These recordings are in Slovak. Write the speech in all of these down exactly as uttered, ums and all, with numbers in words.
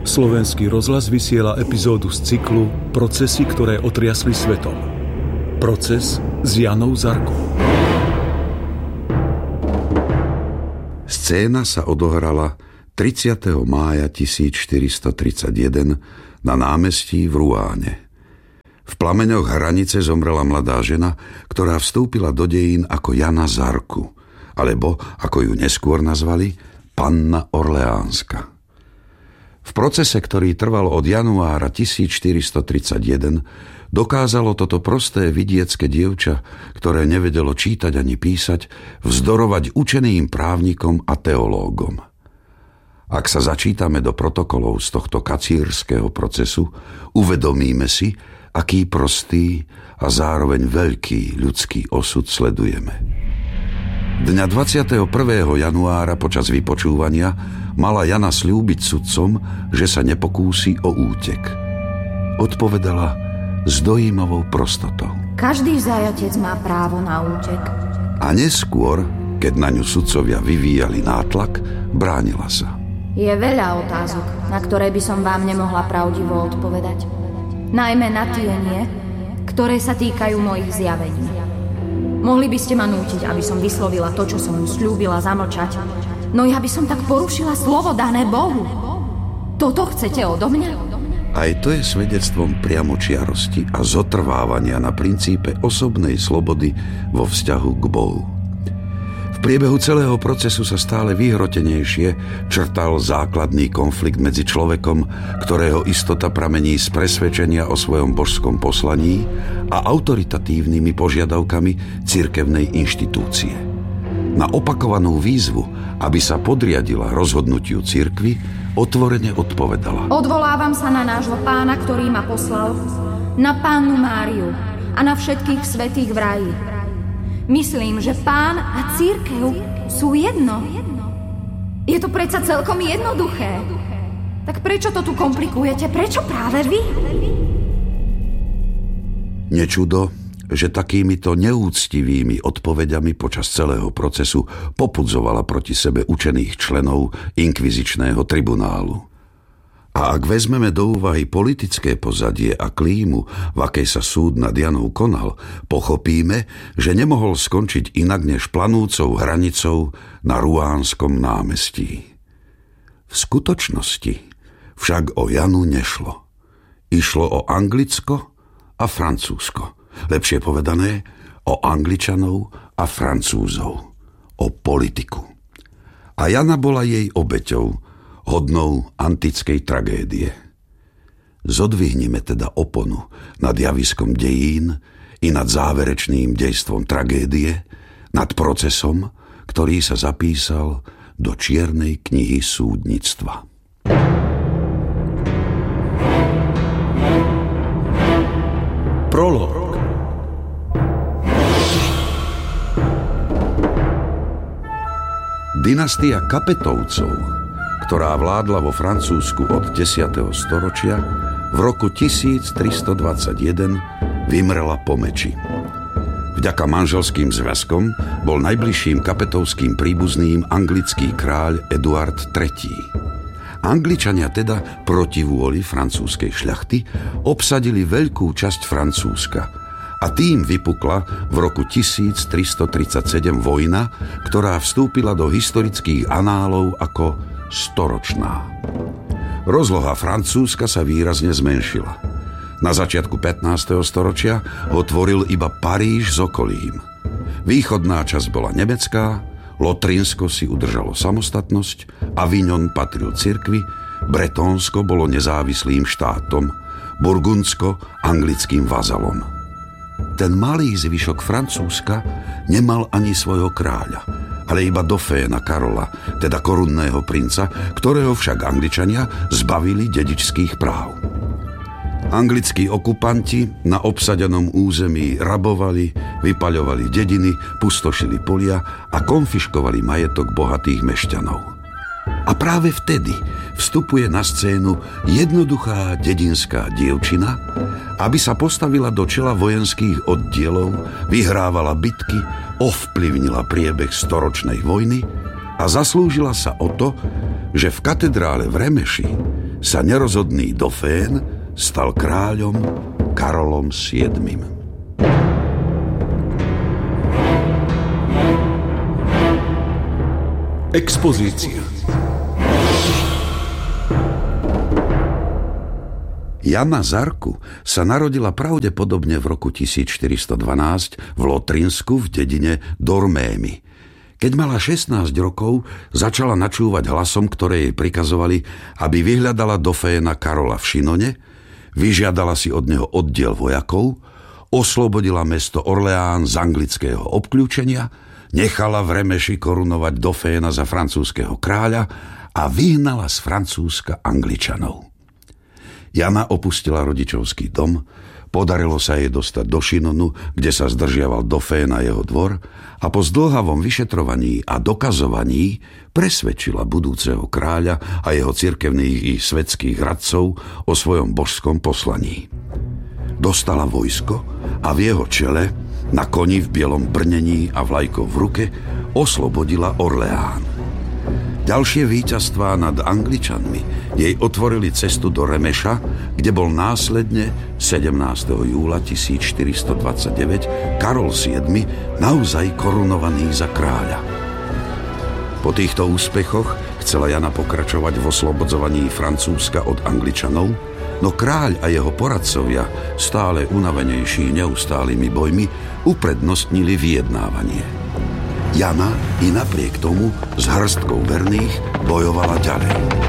Slovenský rozhlas vysiela epizódu z cyklu Procesy, ktoré otriasli svetom. Proces s Janou Zarkou. Scéna sa odohrala tridsiateho mája tisícštyristotridsaťjeden na námestí v Ruáne. V plameňoch hranice zomrela mladá žena, ktorá vstúpila do dejín ako Jana Zarku, alebo, ako ju neskôr nazvali, Panna Orleánska. V procese, ktorý trval od januára tisícštyristotridsaťjeden, dokázalo toto prosté vidiecké dievča, ktoré nevedelo čítať ani písať, vzdorovať učeným právnikom a teológom. Ak sa začítame do protokolov z tohto kacírskeho procesu, uvedomíme si, aký prostý a zároveň veľký ľudský osud sledujeme. Dňa dvadsiateho prvého januára počas vypočúvania mala Jana sľúbiť sudcom, že sa nepokúsi o útek. Odpovedala s dojímavou prostotou. Každý zajatec má právo na útek. A neskôr, keď na ňu sudcovia vyvíjali nátlak, bránila sa. Je veľa otázok, na ktoré by som vám nemohla pravdivo odpovedať. Najmä na tie nie, ktoré sa týkajú mojich zjavení. Mohli by ste ma nútiť, aby som vyslovila to, čo som sľúbila zamlčať, no ja by som tak porušila slovo dané Bohu. Toto chcete odo mňa? Aj to je svedectvom priamočiarosti a zotrvávania na princípe osobnej slobody vo vzťahu k Bohu. V priebehu celého procesu sa stále vyhrotenejšie črtal základný konflikt medzi človekom, ktorého istota pramení z presvedčenia o svojom božskom poslaní, a autoritatívnymi požiadavkami cirkevnej inštitúcie. Na opakovanú výzvu, aby sa podriadila rozhodnutiu cirkvi, otvorene odpovedala. Odvolávam sa na nášho Pána, ktorý ma poslal, na Pannu Máriu a na všetkých svätých v raji. Myslím, že Pán a cirkev sú jedno. Je to predsa celkom jednoduché. Tak prečo to tu komplikujete? Prečo práve vy? Nečudo, že takýmito neúctivými odpoveďami počas celého procesu popudzovala proti sebe učených členov inkvizičného tribunálu. A ak vezmeme do úvahy politické pozadie a klímu, v akej sa súd nad Janou konal, pochopíme, že nemohol skončiť inak než planúcou hranicou na Ruánskom námestí. V skutočnosti však o Janu nešlo. Išlo o Anglicko a Francúzsko. Lepšie povedané, o Angličanov a Francúzov. O politiku. A Jana bola jej obeťou, hodnou antickej tragédie. Zodvihnime teda oponu nad javiskom dejín i nad záverečným dejstvom tragédie, nad procesom, ktorý sa zapísal do čiernej knihy súdnictva. Prolog. Dynastia Kapetovcov, ktorá vládla vo Francúzsku od desiateho storočia, v roku tisíctristodvadsaťjeden vymrela po meči. Vďaka manželským zväzkom bol najbližším kapetovským príbuzným anglický kráľ Eduard tretí. Angličania teda proti vôli francúzskej šľachty obsadili veľkú časť Francúzska a tým vypukla v roku tisíctristotridsaťsedem vojna, ktorá vstúpila do historických análov ako storočná. Rozloha Francúzska sa výrazne zmenšila. Na začiatku pätnásteho storočia ho tvoril iba Paríž s okolím. Východná časť bola nemecká, Lotrinsko si udržalo samostatnosť, Avignon patril cirkvi, Bretónsko bolo nezávislým štátom, Burgundsko anglickým vazalom. Ten malý zvyšok Francúzska nemal ani svojho kráľa, ale iba doféna Karola, teda korunného princa, ktorého však Angličania zbavili dedičských práv. Anglickí okupanti na obsadenom území rabovali, vypaľovali dediny, pustošili polia a konfiškovali majetok bohatých mešťanov. A práve vtedy vstupuje na scénu jednoduchá dedinská dievčina, aby sa postavila do čela vojenských oddielov, vyhrávala bitky, ovplyvnila priebeh storočnej vojny a zaslúžila sa o to, že v katedrále v Remeši sa nerozhodný dofén stal kráľom Karolom siedmym. Expozícia. Jana z Arku sa narodila pravdepodobne v roku tisícštyristodvanásť v Lotrinsku v dedine Dormémy. Keď mala šestnásť rokov, začala načúvať hlasom, ktoré jej prikazovali, aby vyhľadala doféna Karola v Šinone, vyžiadala si od neho oddiel vojakov, oslobodila mesto Orleán z anglického obkľúčenia, nechala v Remeši korunovať doféna za francúzskeho kráľa a vyhnala z Francúzska Angličanov. Jana opustila rodičovský dom, podarilo sa jej dostať do Šinonu, kde sa zdržiaval dofén a jeho dvor, a po zdĺhavom vyšetrovaní a dokazovaní presvedčila budúceho kráľa a jeho cirkevných i svetských radcov o svojom božskom poslaní. Dostala vojsko a v jeho čele, na koni v bielom brnení a vlajkou v ruke, oslobodila Orleán. Ďalšie víťazstvá nad Angličanmi jej otvorili cestu do Remeša, kde bol následne sedemnásteho júla tisícštyristodvadsaťdeväť Karol siedmy naozaj korunovaný za kráľa. Po týchto úspechoch chcela Jana pokračovať v oslobodzovaní Francúzska od Angličanov, no kráľ a jeho poradcovia, stále unavenejší neustálými bojmi, uprednostnili vyjednávanie. Jana i napriek tomu s hrstkou verných bojovala ďalej.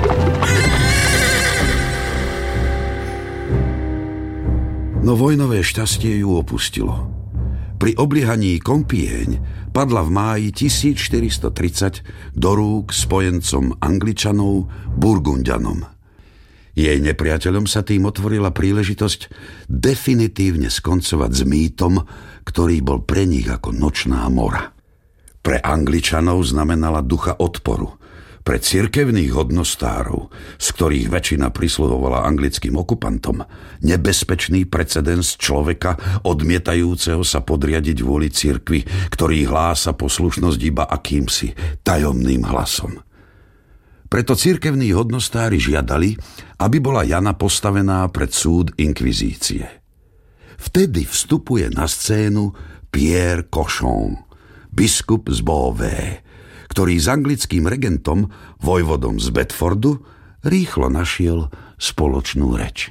No vojnové šťastie ju opustilo. Pri obliehaní Compiègne padla v máji tisícštyristotridsať do rúk spojencom Angličanov Burgundianom. Jej nepriateľom sa tým otvorila príležitosť definitívne skoncovať s mýtom, ktorý bol pre nich ako nočná mora. Pre Angličanov znamenala ducha odporu. Pre cirkevných hodnostárov, z ktorých väčšina prisluhovala anglickým okupantom, nebezpečný precedens človeka odmietajúceho sa podriadiť vôli cirkvi, ktorý hlása poslušnosť iba akýmsi tajomným hlasom. Preto cirkevní hodnostári žiadali, aby bola Jana postavená pred súd inkvizície. Vtedy vstupuje na scénu Pierre Cochon, biskup z Beauvais, ktorý s anglickým regentom, vojvodom z Bedfordu, rýchlo našiel spoločnú reč.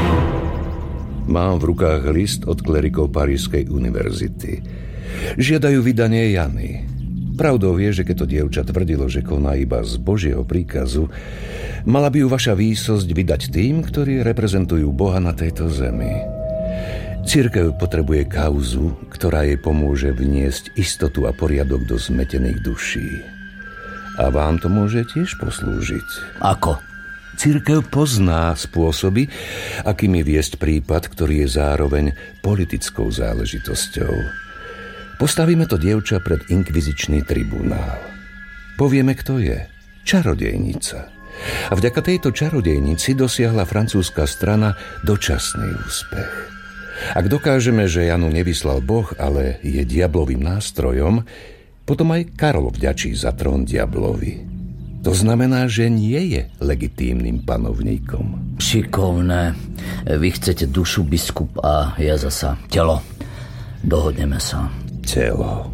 Mám v rukách list od klerikov Parížskej univerzity. Žiadajú vydanie Jany. Pravdou je, že keď to dievča tvrdilo, že koná iba z Božieho príkazu, mala by ju vaša výsosť vydať tým, ktorí reprezentujú Boha na tejto zemi. Cirkev potrebuje kauzu, ktorá jej pomôže vniesť istotu a poriadok do zmetených duší. A vám to môže tiež poslúžiť. Ako? Cirkev pozná spôsoby, akými viesť prípad, ktorý je zároveň politickou záležitosťou. Postavíme to dievča pred inkvizičný tribunál. Povieme, kto je. Čarodejnica. A vďaka tejto čarodejnici dosiahla francúzska strana dočasný úspech. Ak dokážeme, že Janu nevyslal Boh, ale je diablovým nástrojom, potom aj Karol vďačí za trón diablovi. To znamená, že nie je legitímnym panovníkom. Šikovné. Vy chcete dušu, biskup, a ja zasa telo. Dohodneme sa. Telo.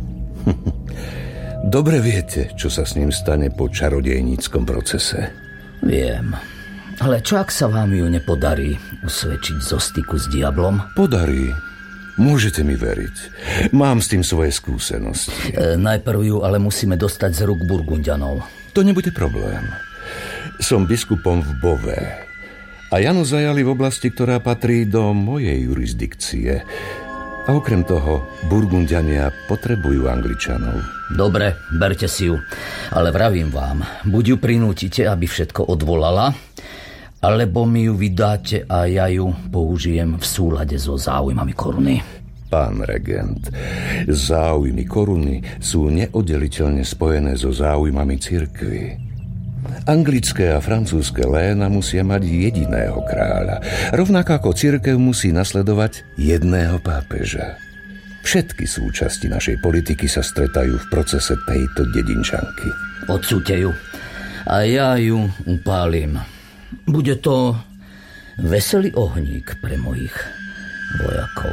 Dobre viete, čo sa s ním stane po čarodejníckom procese. Viem. Ale čo ak sa vám ju nepodarí usvedčiť zo styku s diablom? Podarí. Môžete mi veriť. Mám s tým svoje skúsenosti. E, najprv ju ale musíme dostať z rúk Burgundianov. To nebude problém. Som biskupom v Beauvais. A Janu zajali v oblasti, ktorá patrí do mojej jurisdikcie. A okrem toho, Burgundiania potrebujú Angličanov. Dobre, berte si ju. Ale vravím vám, buď ju prinútite, aby všetko odvolala, alebo mi ju vydáte a ja ju použijem v súlade so záujmami koruny. Pán regent, záujmy koruny sú neoddeliteľne spojené so záujmami cirkvi. Anglické a francúzske léna musia mať jediného kráľa, rovnako ako cirkev musí nasledovať jedného pápeža. Všetky súčasti našej politiky sa stretajú v procese tejto dedinčanky. Odsúďte ju a ja ju upálim. Bude to veselý ohník pre mojich vojakov.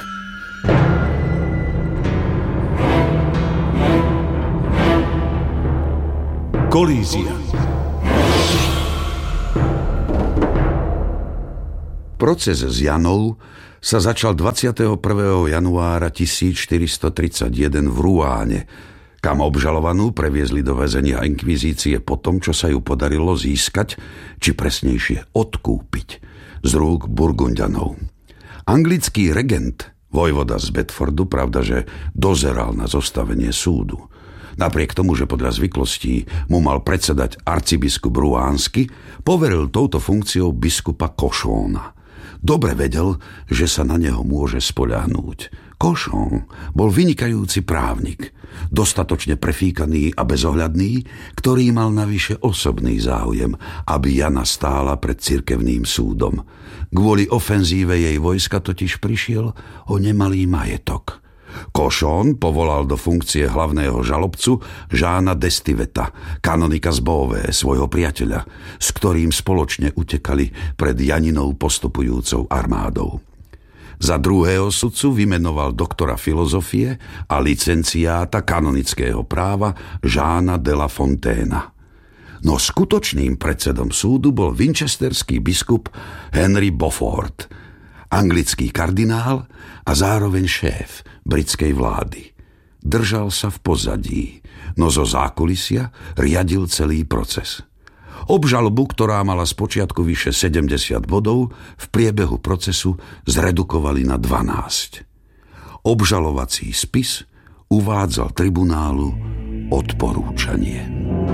Kolízia. Proces s Janou sa začal dvadsiateho prvého januára tisícštyristotridsaťjeden v Ruáne, kam obžalovanú previezli do väzenia inkvizície po tom, čo sa ju podarilo získať, či presnejšie odkúpiť z rúk Burgunďanov. Anglický regent, vojvoda z Bedfordu, pravda, že dozeral na zostavenie súdu. Napriek tomu, že podľa zvyklostí mu mal predsedať arcibiskup Ruánsky, poveril touto funkciou biskupa Cochona. Dobre vedel, že sa na neho môže spoľahnúť. Cochon bol vynikajúci právnik, dostatočne prefíkaný a bezohľadný, ktorý mal navyše osobný záujem, aby Jana stála pred cirkevným súdom. Kvôli ofenzíve jej vojska totiž prišiel o nemalý majetok. Cochon povolal do funkcie hlavného žalobcu Žána d'Estiveta, kanonika z Beauvais, svojho priateľa, s ktorým spoločne utekali pred Janinou postupujúcou armádou. Za druhého sudcu vymenoval doktora filozofie a licenciáta kanonického práva Žána de la Fontaine. No skutočným predsedom súdu bol winchesterský biskup Henry Beaufort, anglický kardinál a zároveň šéf britskej vlády. Držal sa v pozadí, no zo zákulisia riadil celý proces. Obžalobu, ktorá mala spočiatku vyše sedemdesiat bodov, v priebehu procesu zredukovali na dvanásť. Obžalovací spis uvádzal tribunálu odporúčanie.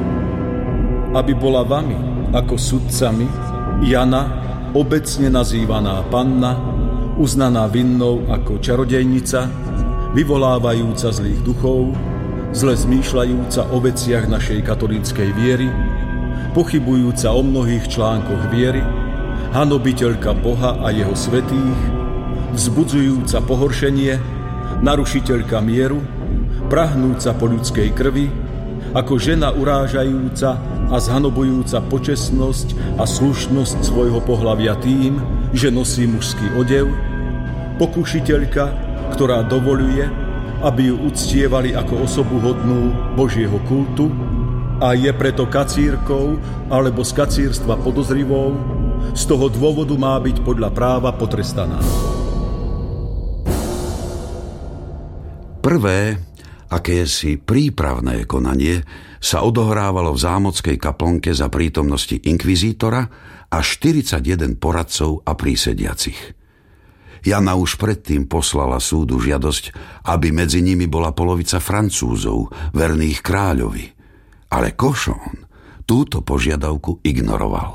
Aby bola vami ako sudcami Jana, obecne nazývaná panna, uznaná vinnou ako čarodejnica, vyvolávajúca zlých duchov, zle zmýšľajúca o veciach našej katolíckej viery, pochybujúca o mnohých článkoch viery, hanobiteľka Boha a jeho svätých, vzbudzujúca pohoršenie, narušiteľka mieru, prahnúca po ľudskej krvi, ako žena urážajúca a zhanobujúca počestnosť a slušnosť svojho pohlavia tým, že nosí mužský odev, pokušiteľka, ktorá dovoľuje, aby ju uctievali ako osobu hodnú Božieho kultu a je preto kacírkou alebo z kacírstva podozrivou, z toho dôvodu má byť podľa práva potrestaná. Prvé, akési prípravné konanie sa odohrávalo v zámockej kaplnke za prítomnosti inkvizítora a štyridsaťjeden poradcov a prísediacich. Jana už predtým poslala súdu žiadosť, aby medzi nimi bola polovica Francúzov, verných kráľovi. Ale Cochon túto požiadavku ignoroval.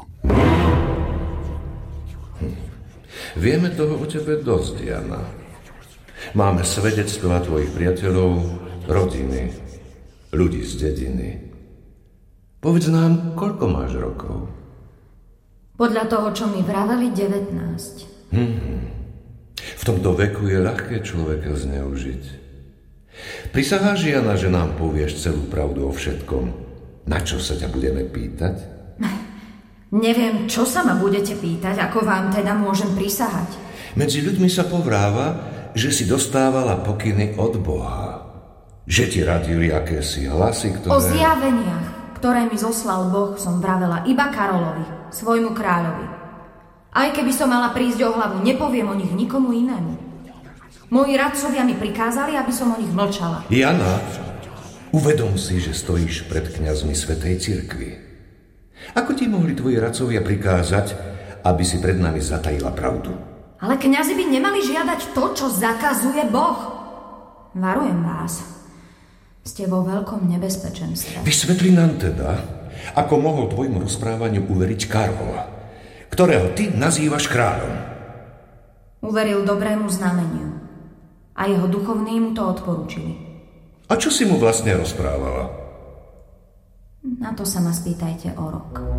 Hm. Vieme toho o tebe dosť, Jana. Máme svedectvá tvojich priateľov, rodiny, ľudí z dediny. Povedz nám, koľko máš rokov? Podľa toho, čo mi vraveli, devätnásť. Hmm. V tomto veku je ľahké človeka zneužiť. Prisaháš, Jana, že nám povieš celú pravdu o všetkom. Na čo sa ťa budeme pýtať? Neviem, čo sa ma budete pýtať, ako vám teda môžem prisahať. Medzi ľuďmi sa povráva, že si dostávala pokyny od Boha. Že ti radili akési hlasy, ktoré... O zjaveniach, ktoré mi zoslal Boh, som vravela iba Karolovi, svojmu kráľovi. Aj keby som mala prísť o hlavu, nepoviem o nich nikomu inému. Moji radcovia mi prikázali, aby som o nich mlčala. Jana, uvedom si, že stojíš pred kňazmi Svätej cirkvi. Ako ti mohli tvoji radcovia prikázať, aby si pred nami zatajila pravdu? Ale kňazi by nemali žiadať to, čo zakazuje Boh. Varujem vás. Ste vo veľkom nebezpečenstve. Vysvetli nám teda, ako mohol tvojmu rozprávaniu uveriť Karol, ktorého ty nazývaš kráľom. Uveril dobrému znameniu a jeho duchovní mu to odporúčili. A čo si mu vlastne rozprávala? Na to sa ma spýtajte o rok.